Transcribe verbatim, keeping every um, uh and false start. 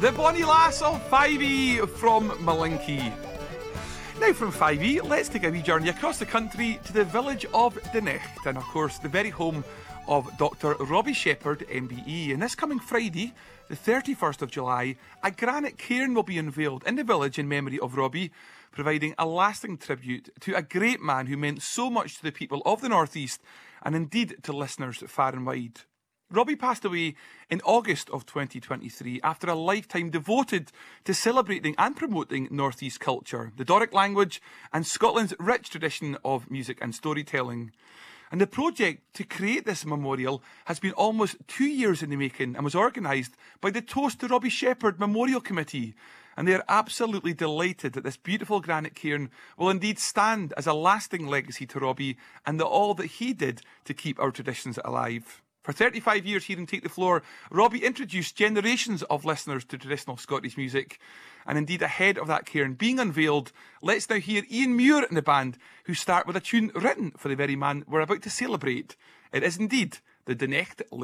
The Bonnie Lass of five E from Malinky. Now from five E, let's take a wee journey across the country to the village of Dunecht, and of course the very home of Doctor Robbie Shepherd, M B E. And this coming Friday, the thirty-first of July, a granite cairn will be unveiled in the village in memory of Robbie, providing a lasting tribute to a great man who meant so much to the people of the North East, and indeed to listeners far and wide. Robbie passed away in August of twenty twenty-three after a lifetime devoted to celebrating and promoting North East culture, the Doric language and Scotland's rich tradition of music and storytelling. And the project to create this memorial has been almost two years in the making and was organised by the Toast to Robbie Shepherd Memorial Committee. And they are absolutely delighted that this beautiful granite cairn will indeed stand as a lasting legacy to Robbie and the all that he did to keep our traditions alive. For thirty-five years here in Take the Floor, Robbie introduced generations of listeners to traditional Scottish music. And indeed, ahead of that cairn being unveiled, let's now hear Ian Muir and the band, who start with a tune written for the very man we're about to celebrate. It is indeed the Dunecht